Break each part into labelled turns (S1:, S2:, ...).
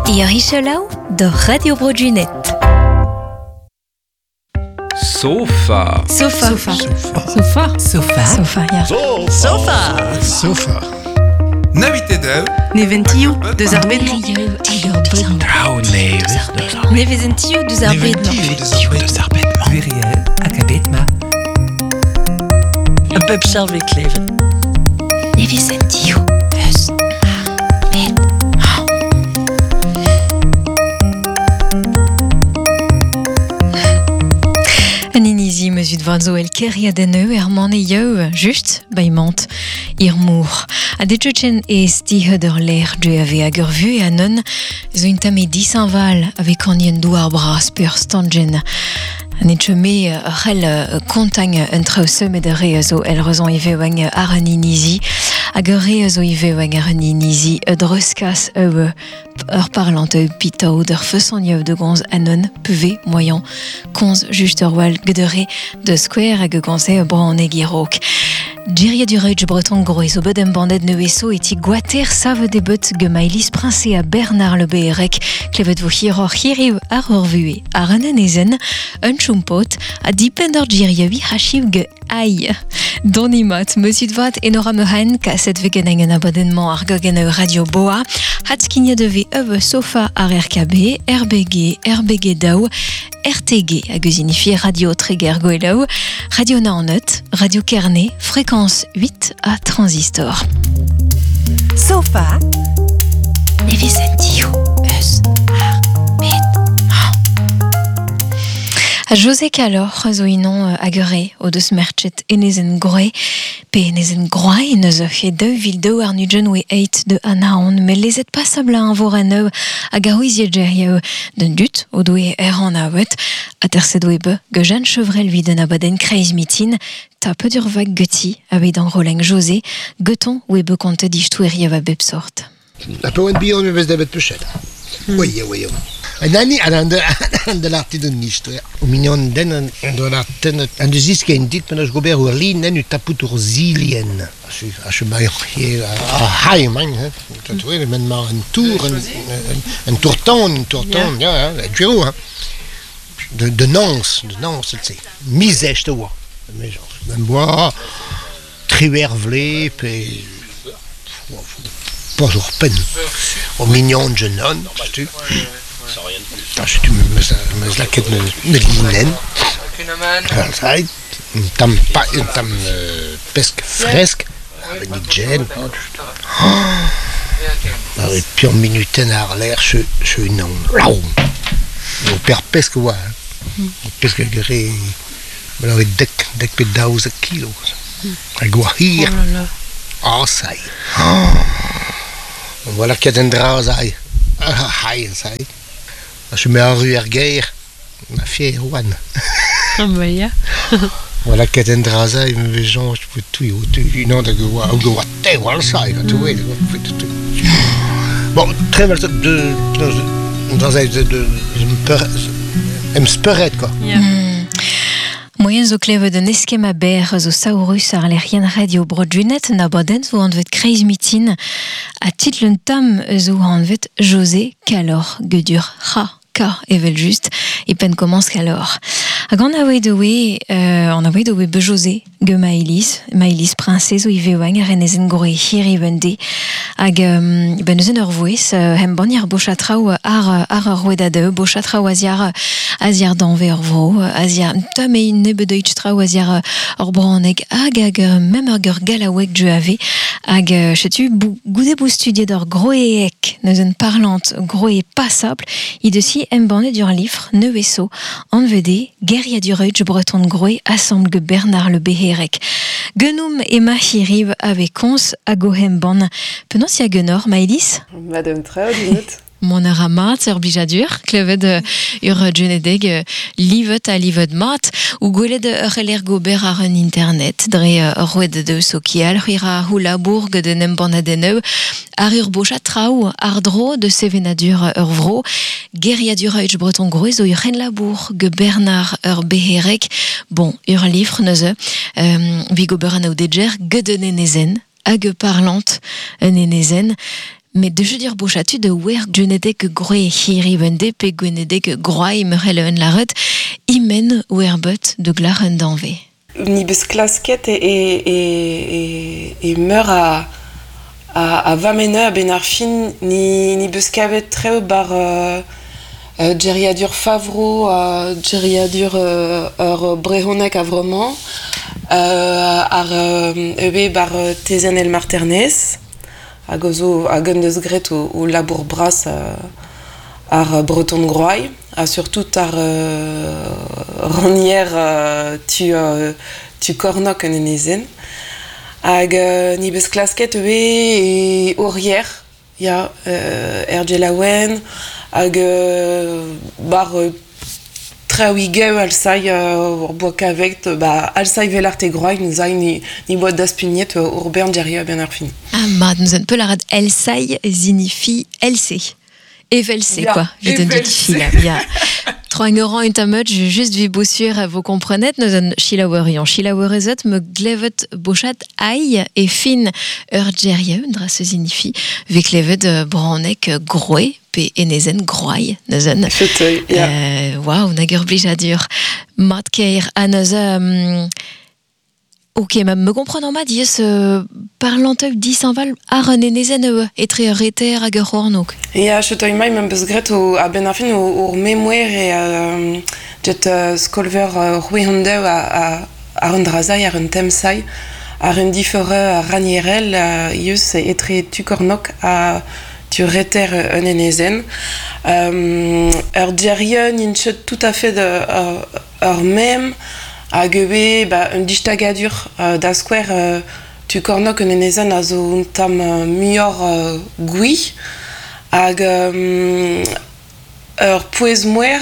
S1: Iorichelau de Radio Brojunet.
S2: Sofa.
S1: Sofa.
S3: Sofa.
S1: Sofa.
S3: Sofa.
S1: Sofa, ja.
S3: Sofa.
S4: Sofa.
S2: Navitedeu.
S3: Neventiu, deus ar bed.
S2: Trau neves.
S1: Nevezentiu deus ar bed.
S3: Viriel, akabetma.
S5: Een pep salve kleven.
S1: Nevezentiu deus ar bed. An inizi meus ut vant zo el keria deneu man e yeu, just, baimant, ir mour. A detchen e stihet ur l'air due ave hag ur vu e anon, zo in tam e disanval avec an yen douar bras pur stangen. An etcheme rel kontang un trao semet de re zo el rezon ive wang ar an inizi, hag ur re zo ive wang ar an inizi, druskas ur parlant pitao d'ur feuson yev de gonz anon, peve, moyen, konz just ur wal gedere de square hag gonze bran e girok. Djeria du reutch breton gro zo bet em bandet neueso eti gwater save de bet gemailis prince a Bernard le Beherek klevet vo hiror hiriv ar ur vue ar an anezen un chumpot a dipen d'ur djeria vi hachiv ge aïe. Donimat, monsieur vat enora mehan kaset vegen en abonnement ar gogen radio boa, hat skinia deve sofa ar RKB, RBG dao, RTG a guzinifié radio Tréguer Goelau, radio Naonet, radio Kerné, fréquence 8 à transistor.
S3: Sofa.
S1: Nevezentiu eus ar bed. A José Calor, zo inon agere o deus merchet enezen groe, pe enezen groe neus fie deu vil deu ar nugen we eit de anaon, me lezet pasabla an vor aneu hag a ouizie djeria d'un dut o doe an aouet, a terset doe be, ge jan chevrel vid an abaden kreiz mitin, ta peu dur vag geti, avet an roleng José, geton we be konte dichtoueria va bep sort.
S4: A peu oan bihan me vez devet pechet. Oie. An ani an de l'arti d'un nistre. O mignon den an de l'arten an de ziske en dit men a gober ur lin en ut taput ur zilien. A che baio hier a haim hein. Tatoué men mar un tour un tourton ja, djero hein. De Nance, c'est misèche de wa. Mais genre même bois trivervlé pe pas ur pen. O mignon jeune homme, tu tu me la quête de linen. Right. Tam pesque fresque avec des gènes. Et puis en minuten à l'air je une on perd pesque ouais. Pesque gré mais avec deck pédaus a kilo. Aguahir. Ah ça y. Voilà qu'il y a des draps aïe. Ah aïe ça y. Je mets en rue Erguer, ma fille Juan.
S5: Ah bah ya.
S4: Voilà qu'il y a des draps aïe, mais gens, je peux tout y non de goa te voilà ça il va tout ouais. Bon très mal de dans un speret quoi.
S1: Moyen zo kleve de neskema ber zo saurus ar lerien radio Brojunet na baden zo an vet kreiz mitin a titlen tam zo an vet José Calor gedur ka evel just e pen commence Calor. Hag an awe doe be José ge Maëlys prince zo ive wang ar enezen gore hiri vende hag ben eus en ur voez hem bannier bochatrao ar rouedade bochatrao aziar danve ur vro aziar tam e nebe deitch trao aziar ur braneg hag mem ur gur galawek du ave hag chetu goude bou studiet ur groeek neus en parlant groe pasable i deusi hem bannet ur livre neueso an vede geria du reutch breton groe assemble ge Bernard le Beherek. Genoum e ma hiriv avec cons a gohem ban. Penons ya genor, Maëlys?
S6: Madame Trao, dis-nous.
S1: Mon ar amat, ur bijadur, klevet ur genedeg livet a livet mat, ou gwelet ur eler gober ar un internet, dre roed de sokial, c'huira hou labourg de nembannadeneu, ar ur bochat trao, ar dro de sevenadur ur vro, geriadur eutch breton groez o ur ren labourg ge Bernard ur Beherek, bon, ur livre neuze, vi gober an aoudedger, ge de nenezen, hag parlant un enezen, Mais de dire bochatu de wer gunedek groe hiri bende pe gunedek groai merelle la ret imen werbot de glaren d'enve.
S6: Nibus clasquette et meurt à Vamene à Benarfin ni buscavet très bar geriadur Favreau geriadur Brehonek a vraiment ebe bar Tezen el Marternes a gozo a Gundes Gret ou Labour Bras ar Breton Groy a surtout ar Ronière tu Cornoc en enezen hag nibus clasquette et Aurière ya Ergelawen hag bar traouigeu alsaï boakavect alsaï velart e groy nous a ni boîte d'aspugnet urbain derrière bien arfin.
S1: Ah mad nous un peu la rad elsaï signifie LC. Evelc quoi. Je te dis ya. Troingeran une tamet juste vi bossure vous comprenez nous un chilawerion chilawerezet me glevet bochat aïe et fin urgerie dra se signifie vi glevet branek groe pe enezen groy nous un waouh nager blija dur mat keir anaza ok, me comprenant ma dies parlant de Saint-Val à Renénézen et très arrêté à Gerhornok.
S6: Ja, je t'ai même besgret à Benafin au mémoire et jet skolver ruihande à Randrazai à Rentemsai à Rendifere à Ranierel yus et très tukornok à tu reter Renénézen. Derrière ninche tout à fait de même hag un distagadur da square tu cornoc en enezen a zo tam mior gui hag pouez muer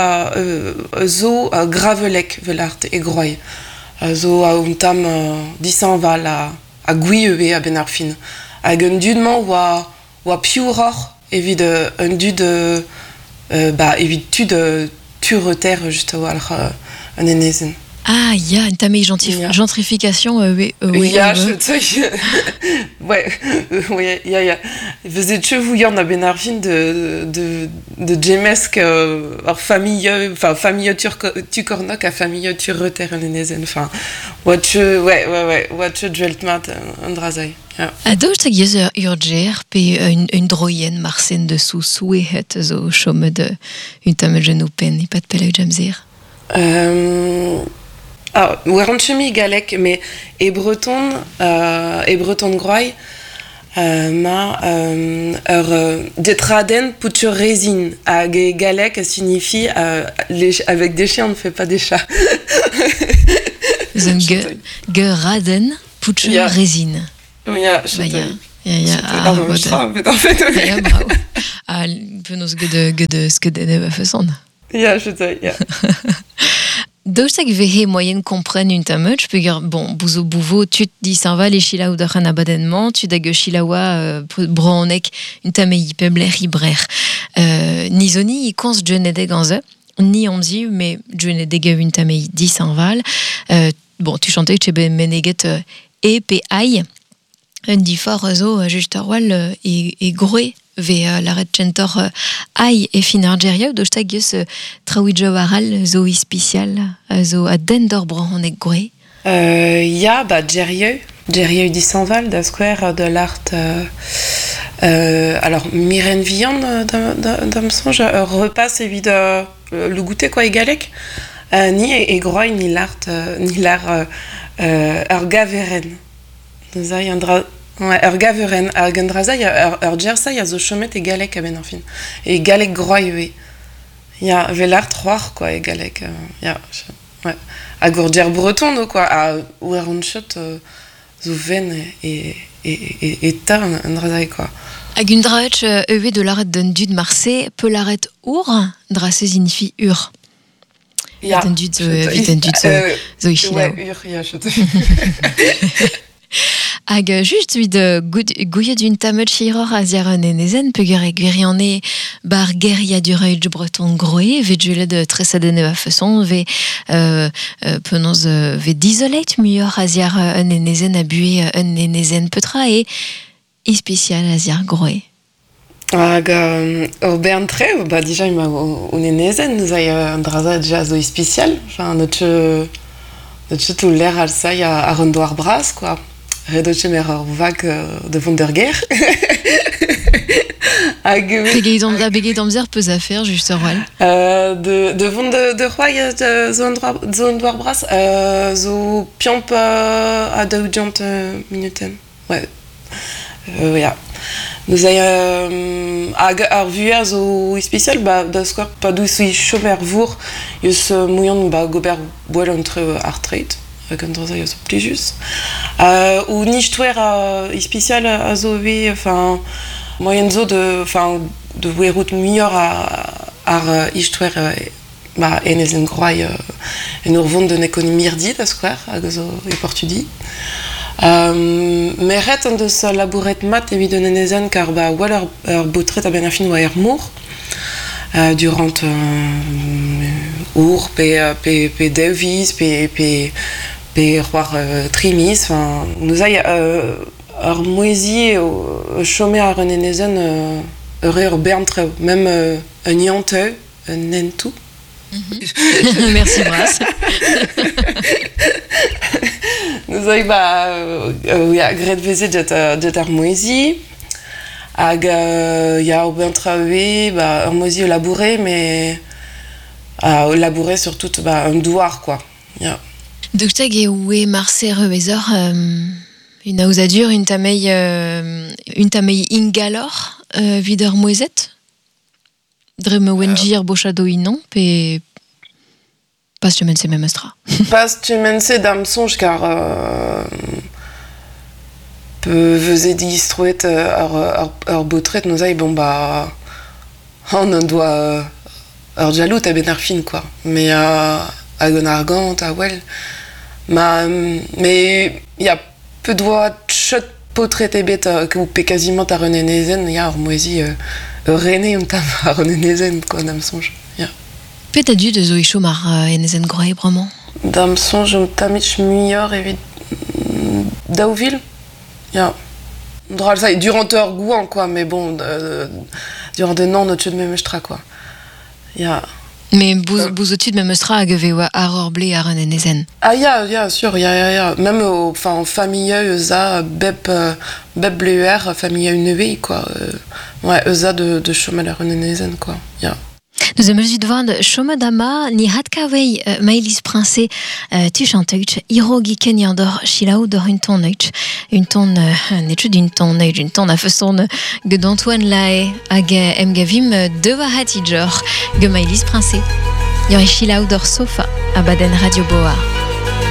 S6: zo gravelek velart e groy zo a tam 10 val a gui a benarfin hag un dudman oa piuror evit un dud evit tu reter juste en enezen.
S1: Ah, il y a une tamée gentrification, oui.
S6: Ja, ouais, vous êtes chevouillant à Benarfin de Jemesk, famille Tukornok à famille Turreter en Enezen, enfin, what Dweltmat Andrazai.
S1: A docht a gezer urger pe une droyen marsen de souhait zo chome de une tamée genopen, et pas de pelle jamzir.
S6: Werenchemi galek, mais et breton groy detraden putur résine à galek signifie avec des chiens on ne fait pas des chats.
S1: Geraden putur résine.
S6: Ja,
S1: bravo. Penos gede skede façon.
S6: Ja, je sais, ja.
S1: Dochtak vehe moyenne comprenne une tamet, je peux dire, bon, bouzo bouvo, tu te dis Saint-Val et Chilaou d'Achan abadennement, tu dague Chilawa, Bronek, une tamet ypebler ibrer. Nizoni, y cons djenede ganze, ni on dit, mais djenede une tamet dit Saint-Val. Bon, tu chantais que tu meneget et pe aïe, un dit fort zo, juste roi, et groé. Ve la red centor ai e fin Argeria dochtag eus traouidjo varal zo ispicial zo a dendor bron e gwe.
S6: Ya Gerieu di Saint-Val da square de l'art alors Myrène Viande d'un songe repasse évidemment le goûter quoi égalek ni e groy ni l'art Gaveren nous a yandra. Ouais, Gaveren, Gendraza, il y a Gersa, il y a zo chomet et galek à Benarfin. Et galek groy, oui. Il y a Velart Roar, quoi, et galek. Il y a, ouais. À Gourdier Breton, quoi, à Oueronchot, Zouven et Tar, Andraza, quoi.
S1: À Gundrach, EV de l'arrêt d'un dud Marseille, peut l'arrêt Our, Drasse signifie Ur.
S6: Ja.
S1: D'un dud, zo ichilao.
S6: Ouais, Ur, ja, je te.
S1: Hag just vid gouillet d'une tamet chiror a ziaren enezen peger e gwiriane bar geria du reuge breton groe ve julet de tresadene a façon ve penoz ve disolate muior a ziar un enezen a bué un enezen petra et spécial à Zir Groé.
S6: Hag o berntre, bah déjà il m'a on est nezen, nous a un draza déjà zo spécial, enfin notre tout l'air al ça à Rondoir Bras quoi. Redoche mer vague de Wunderger. Hag
S1: Begay d'Amzer peut à faire juste royal.
S6: De Wunder de Roy de Wunderwar Bras zo piamp à 2 minuten. Ouais. Ja. Nous avons revu zo spécial bah d'askor pas d'où suis chômeur vour yus mouillon bah gobert boel entre artrate quand ça yus plus juste ou nichtwer spécial à zover enfin moyen zo de enfin de route meilleur à ichtwer bah enezen groy en urvon de l'économie mirdi d'askor à zo et portudi. Meret an deus labouret mat evit un enezen car ba wal ur botret a ben a fin war mour durant ur pe deviz pe c'hoar trimis nous a ur moezi chome ar un enezen ur bern treo même un yanteu un nentou.
S1: Merci Brass.
S6: Nous avons gret vezet jet ar moezi hag ya o ben travé ur moezi o labouré mais o labouré surtout un douar quoi. Yeah.
S1: Doctag e oue marser evezor une ausadur une tamei ingalor vid ur moezet dreme wenjir bochado inon pe pas tu mense même astra.
S6: Pas tu mense dam songe car peu vezet distroet ur botret nous aille bon bah on doit ur jalout a ben ar fin quoi mais à gonargant à well mais il y a peu doit chot potret et bête que vous pe quasiment à rené nezen ya ur moezi rené on tam à rené nezen quoi dam songe ya.
S1: Pet adu de zo icho mar enezen groe bremañ.
S6: Dam songe on tamich meilleur evit daouville. Ya. Dral ça durant ur gouan quoi mais bon durant de non notre de memestra quoi. Ya.
S1: Mais bouzotud même stra hag eve ar ur ble ar un enezen.
S6: Ah ya sûr ya même enfin en famille eusa bep bleuer famille une quoi. Ouais eusa de chômage ar un enezen quoi. Ya.
S1: Nous avons dit devant Chomadama ni hatkawei Maëlys Princé tu chanteutch irogi kenyandor shilao dor une ton n'étude une ton a façon que d'Antoine Lae hag emgavim deva hatijor que Maëlys Princé yor shilao dor sofa à Baden Radio Boa.